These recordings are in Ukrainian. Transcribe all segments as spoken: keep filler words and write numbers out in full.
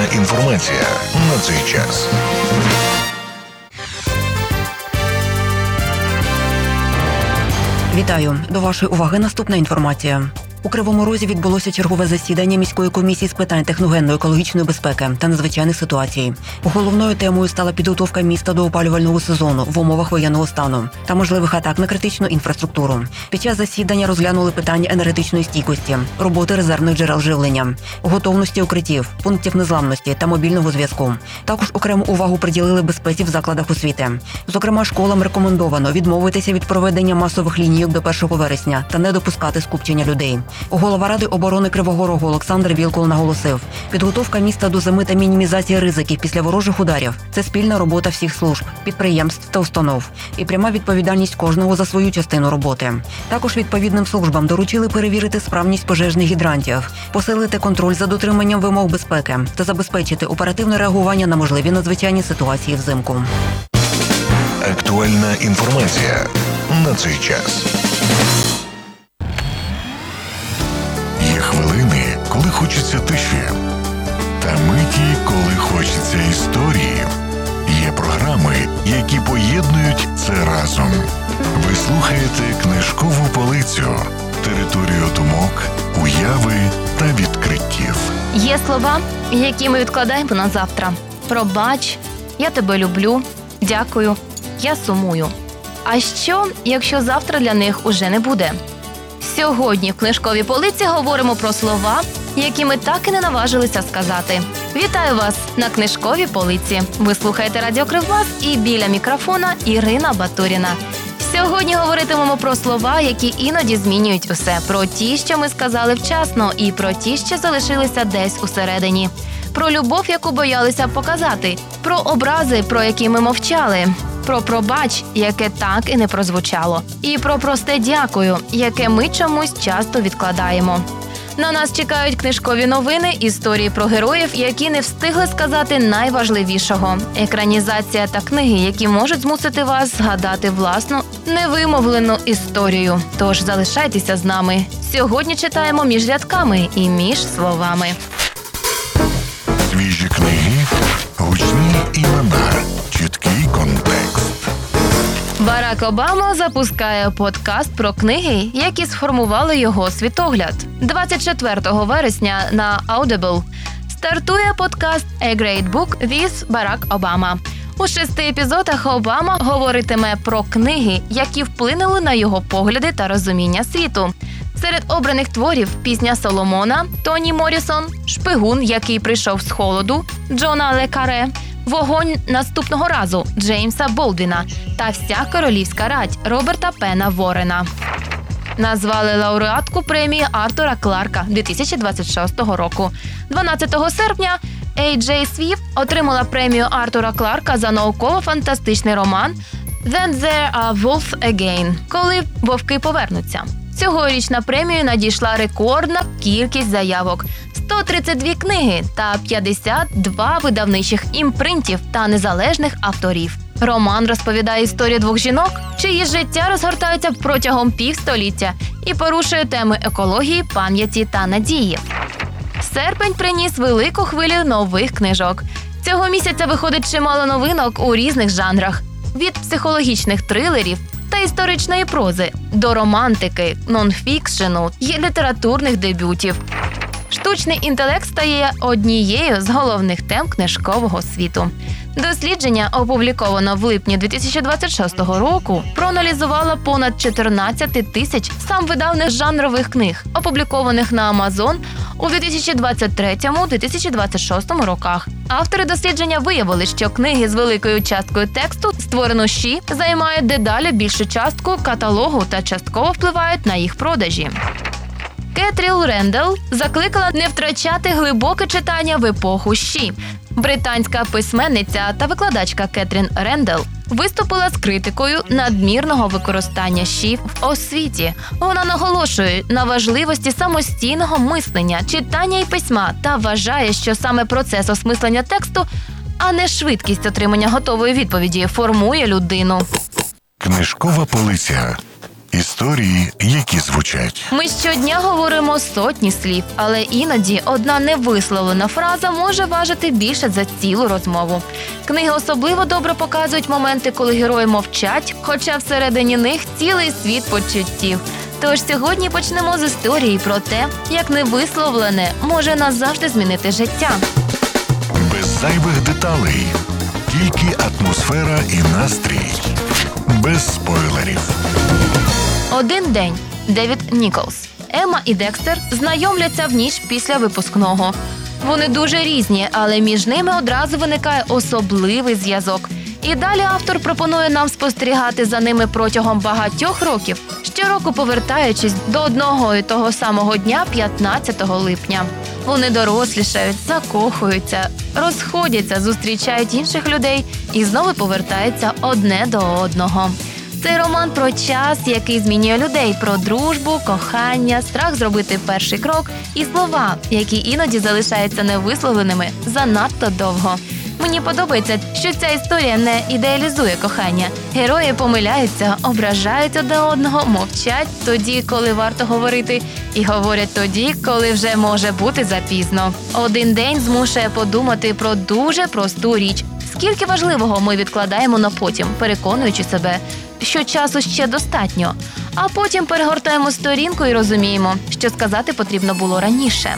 інформація на цей час. Вітаю! До вашої уваги наступна інформація. У Кривому Розі відбулося чергове засідання міської комісії з питань техногенно-екологічної безпеки та надзвичайних ситуацій. Головною темою стала підготовка міста до опалювального сезону в умовах воєнного стану та можливих атак на критичну інфраструктуру. Під час засідання розглянули питання енергетичної стійкості, роботи резервних джерел живлення, готовності укриттів, пунктів незламності та мобільного зв'язку. Також окрему увагу приділили безпеці в закладах освіти. Зокрема, школам рекомендовано відмовитися від проведення масових лінійок до першого вересня та не допускати скупчення людей. Голова Ради оборони Кривого Рогу Олександр Вілкул наголосив, підготовка міста до зими та мінімізація ризиків після ворожих ударів – це спільна робота всіх служб, підприємств та установ і пряма відповідальність кожного за свою частину роботи. Також відповідним службам доручили перевірити справність пожежних гідрантів, посилити контроль за дотриманням вимог безпеки та забезпечити оперативне реагування на можливі надзвичайні ситуації взимку. Актуальна інформація на цей час. Є хвилини, коли хочеться тиші, та миті, коли хочеться історії. Є програми, які поєднують це разом. Ви слухаєте «Книжкову полицю», територію думок, уяви та відкриттів. Є слова, які ми відкладаємо на завтра. Пробач, я тебе люблю, дякую, я сумую. А що, якщо завтра для них уже не буде? Сьогодні в «Книжковій полиці» говоримо про слова, які ми так і не наважилися сказати. Вітаю вас на «Книжковій полиці». Ви слухаєте Радіо Кривбас і біля мікрофона Ірина Батуріна. Сьогодні говоритимемо про слова, які іноді змінюють усе. Про ті, що ми сказали вчасно, і про ті, що залишилися десь усередині. Про любов, яку боялися показати. Про образи, про які ми мовчали. Про пробач, яке так і не прозвучало. І про просте дякую, яке ми чомусь часто відкладаємо. На нас чекають книжкові новини, історії про героїв, які не встигли сказати найважливішого. Екранізація та книги, які можуть змусити вас згадати власну невимовлену історію. Тож залишайтеся з нами. Сьогодні читаємо між рядками і між словами. Свіжі книги, гучні імена, чіткий контекст. Барак Обама запускає подкаст про книги, які сформували його світогляд. двадцять четвертого вересня на Audible стартує подкаст «A Great Book with Барак Обама». У шести епізодах Обама говоритиме про книги, які вплинули на його погляди та розуміння світу. Серед обраних творів «Пісня Соломона» Тоні Моррісон, «Шпигун, який прийшов з холоду» Джона Ле Каре, «Вогонь наступного разу» Джеймса Болдвіна та «Вся королівська рать» Роберта Пена Ворена. Назвали лауреатку премії Артура Кларка дві тисячі двадцять шостого року. дванадцятого серпня Ей Джей Свіфт отримала премію Артура Кларка за науково-фантастичний роман «Then There Are Wolves Again» – «Коли вовки повернуться». Цьогоріч на премію надійшла рекордна кількість заявок – сто тридцять дві книги та п'ятдесят два видавничих імпринтів та незалежних авторів. Роман розповідає історію двох жінок, чиї життя розгортаються протягом півстоліття і порушує теми екології, пам'яті та надії. Серпень приніс велику хвилю нових книжок. Цього місяця виходить чимало новинок у різних жанрах – від психологічних трилерів та історичної прози до романтики, нонфікшену і літературних дебютів. Штучний інтелект стає однією з головних тем книжкового світу. Дослідження, опубліковано в липні дві тисячі двадцять шостого року, проаналізувало понад чотирнадцять тисяч самовидавних жанрових книг, опублікованих на Amazon у дві тисячі двадцять третьому - дві тисячі двадцять шостому роках. Автори дослідження виявили, що книги з великою часткою тексту, створенощі, займають дедалі більшу частку каталогу та частково впливають на їх продажі. Кетрін Рендел закликала не втрачати глибоке читання в епоху щі. Британська письменниця та викладачка Кетрін Рендел виступила з критикою надмірного використання щі в освіті. Вона наголошує на важливості самостійного мислення, читання і письма та вважає, що саме процес осмислення тексту, а не швидкість отримання готової відповіді, формує людину. Книжкова полиця. Історії, які звучать. Ми щодня говоримо сотні слів, але іноді одна невисловлена фраза може важити більше за цілу розмову. Книги особливо добре показують моменти, коли герої мовчать, хоча всередині них цілий світ почуттів. Тож сьогодні почнемо з історії про те, як невисловлене може назавжди змінити життя. Без зайвих деталей. Тільки атмосфера і настрій. Без спойлерів. Один день. Девід Ніколс. Емма і Декстер знайомляться в ніч після випускного. Вони дуже різні, але між ними одразу виникає особливий зв'язок. І далі автор пропонує нам спостерігати за ними протягом багатьох років, щороку повертаючись до одного і того самого дня, п'ятнадцятого липня. Вони дорослішають, закохуються, розходяться, зустрічають інших людей і знову повертаються одне до одного. Цей роман про час, який змінює людей, про дружбу, кохання, страх зробити перший крок і слова, які іноді залишаються невисловленими занадто довго. Мені подобається, що ця історія не ідеалізує кохання. Герої помиляються, ображають одне одного, мовчать тоді, коли варто говорити, і говорять тоді, коли вже може бути запізно. Один день змушує подумати про дуже просту річ. Скільки важливого ми відкладаємо на потім, переконуючи себе, що часу ще достатньо. А потім перегортаємо сторінку і розуміємо, що сказати потрібно було раніше.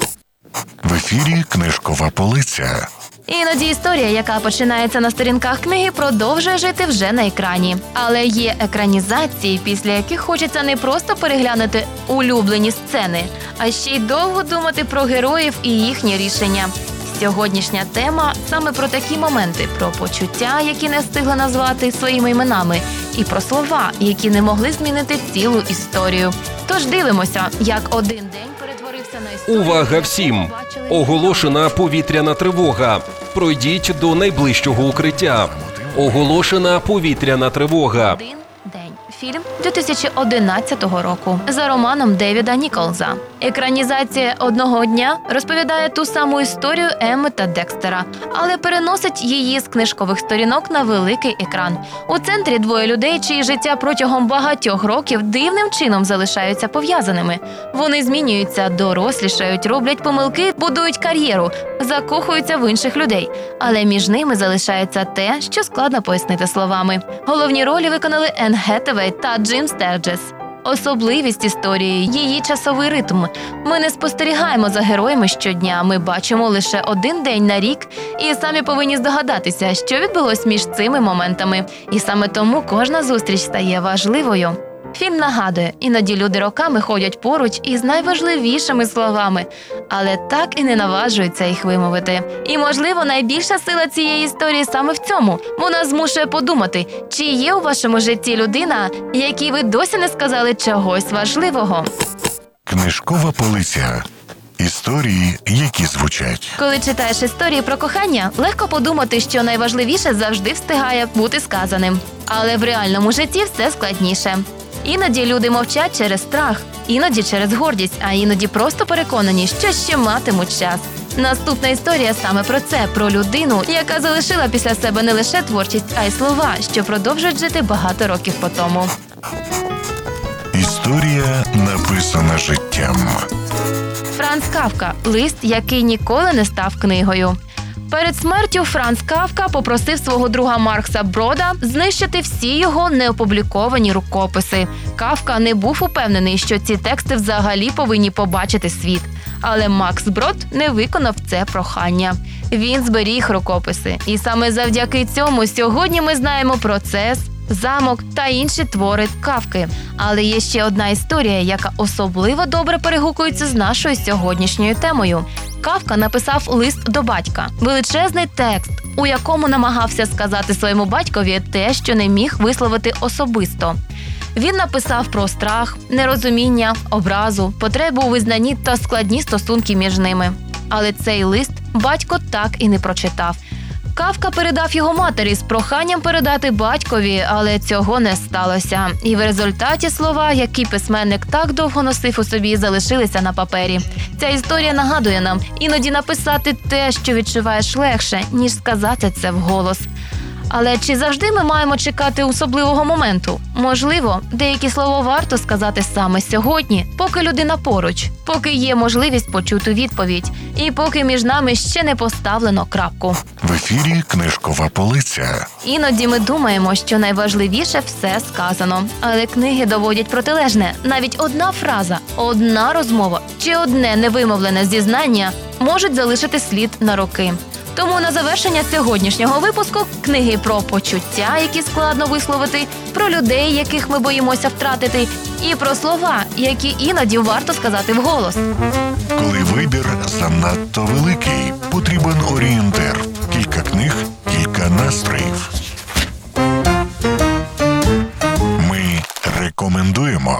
В ефірі «Книжкова полиця». Іноді історія, яка починається на сторінках книги, продовжує жити вже на екрані. Але є екранізації, після яких хочеться не просто переглянути улюблені сцени, а ще й довго думати про героїв і їхні рішення. Сьогоднішня тема саме про такі моменти, про почуття, які не встигли назвати своїми іменами, і про слова, які не могли змінити цілу історію. Тож дивимося, як один день перетворився на історію. Увага всім! Оголошена повітряна тривога. Пройдіть до найближчого укриття. Оголошена повітряна тривога. Один день. Фільм дві тисячі одинадцятого року за романом Девіда Ніколса. Екранізація «Одного дня» розповідає ту саму історію Емми та Декстера, але переносить її з книжкових сторінок на великий екран. У центрі двоє людей, чиї життя протягом багатьох років дивним чином залишаються пов'язаними. Вони змінюються, дорослішають, роблять помилки, будують кар'єру, закохуються в інших людей. Але між ними залишається те, що складно пояснити словами. Головні ролі виконали Енн Гетевей та Джим Стерджес. Особливість історії – її часовий ритм. Ми не спостерігаємо за героями щодня, ми бачимо лише один день на рік і самі повинні здогадатися, що відбулось між цими моментами. І саме тому кожна зустріч стає важливою. Фільм нагадує, іноді люди роками ходять поруч із найважливішими словами, але так і не наважуються їх вимовити. І, можливо, найбільша сила цієї історії саме в цьому. Вона змушує подумати, чи є у вашому житті людина, якій ви досі не сказали чогось важливого. «Книжкова полиця». Історії, які звучать. Коли читаєш історії про кохання, легко подумати, що найважливіше завжди встигає бути сказаним. Але в реальному житті все складніше. Іноді люди мовчать через страх, іноді через гордість, а іноді просто переконані, що ще матимуть час. Наступна історія саме про це, про людину, яка залишила після себе не лише творчість, а й слова, що продовжують жити багато років по тому. Історія, написана життям. Франц Кафка. Лист, який ніколи не став книгою. Перед смертю Франц Кафка попросив свого друга Маркса Брода знищити всі його неопубліковані рукописи. Кафка не був упевнений, що ці тексти взагалі повинні побачити світ. Але Макс Брод не виконав це прохання. Він зберіг рукописи. І саме завдяки цьому сьогодні ми знаємо процес, замок та інші твори Кафки. Але є ще одна історія, яка особливо добре перегукується з нашою сьогоднішньою темою. Кафка написав лист до батька. Величезний текст, у якому намагався сказати своєму батькові те, що не міг висловити особисто. Він написав про страх, нерозуміння, образу, потребу у визнанні та складні стосунки між ними. Але цей лист батько так і не прочитав. Кафка передав його матері з проханням передати батькові, але цього не сталося. І в результаті слова, які письменник так довго носив у собі, залишилися на папері. Ця історія нагадує нам, іноді написати те, що відчуваєш, легше, ніж сказати це вголос. Але чи завжди ми маємо чекати особливого моменту? Можливо, деякі слова варто сказати саме сьогодні, поки людина поруч, поки є можливість почути відповідь, і поки між нами ще не поставлено крапку. В ефірі книжкова полиця. Іноді ми думаємо, що найважливіше все сказано. Але книги доводять протилежне. Навіть одна фраза, одна розмова чи одне невимовлене зізнання можуть залишити слід на роки. Тому на завершення сьогоднішнього випуску книги про почуття, які складно висловити, про людей, яких ми боїмося втратити, і про слова, які іноді варто сказати вголос. Коли вибір занадто великий, потрібен орієнтир. Кілька книг, кілька настроїв. Ми рекомендуємо.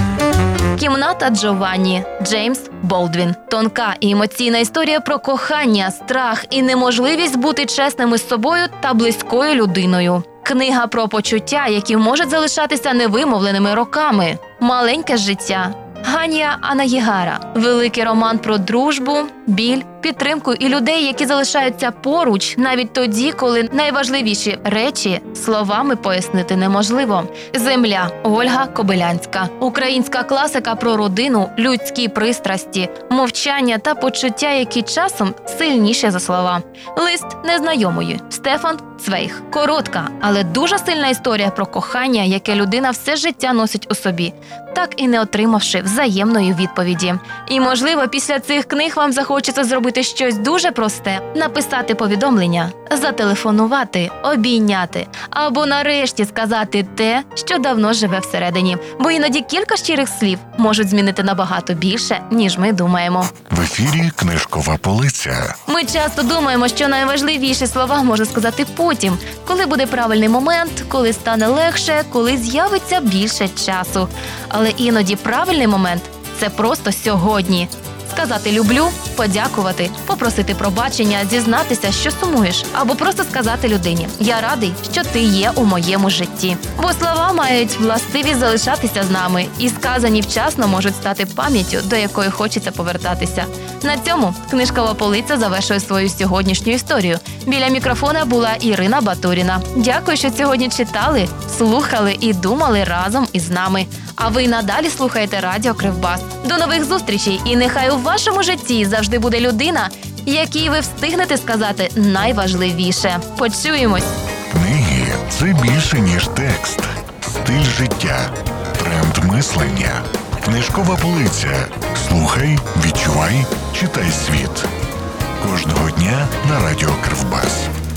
«Кімната Джованні», Джеймс Болдвін. Тонка і емоційна історія про кохання, страх і неможливість бути чесними з собою та близькою людиною. Книга про почуття, які можуть залишатися невимовленими роками. «Маленьке життя», Ганія Анаєгара. Великий роман про дружбу, біль, підтримку і людей, які залишаються поруч навіть тоді, коли найважливіші речі словами пояснити неможливо. «Земля», Ольга Кобилянська. Українська класика про родину, людські пристрасті, мовчання та почуття, які часом сильніші за слова. «Лист незнайомої», Стефан Цвейг. Коротка, але дуже сильна історія про кохання, яке людина все життя носить у собі, так і не отримавши взаємної відповіді. І, можливо, після цих книг вам захочеться зробити щось дуже просте – написати повідомлення, зателефонувати, обійняти або нарешті сказати те, що давно живе всередині. Бо іноді кілька щирих слів можуть змінити набагато більше, ніж ми думаємо. В ефірі книжкова полиця. Ми часто думаємо, що найважливіші слова можна сказати потім, коли буде правильний момент, коли стане легше, коли з'явиться більше часу. Але іноді правильний момент – це просто сьогодні. Сказати «люблю», подякувати, попросити пробачення, зізнатися, що сумуєш, або просто сказати людині «я радий, що ти є у моєму житті». Бо слова мають властивість залишатися з нами і сказані вчасно можуть стати пам'яттю, до якої хочеться повертатися. На цьому книжкова полиця завершує свою сьогоднішню історію. Біля мікрофона була Ірина Батуріна. Дякую, що сьогодні читали, слухали і думали разом із нами. А ви надалі слухаєте Радіо Кривбас. До нових зустрічей і нехай у вашому житті завжди буде людина, якій ви встигнете сказати найважливіше. Почуємось! Книги – це більше, ніж текст. Стиль життя. Тренд мислення. Книжкова полиця. Слухай, відчувай, читай світ. Кожного дня на Радіо Кривбас.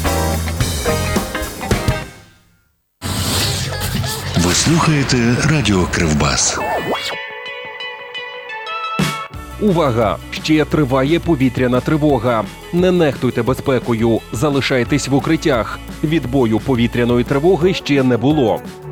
Ви слухаєте Радіо Кривбас. Увага! Ще триває повітряна тривога. Не нехтуйте безпекою, залишайтесь в укриттях. Відбою повітряної тривоги ще не було.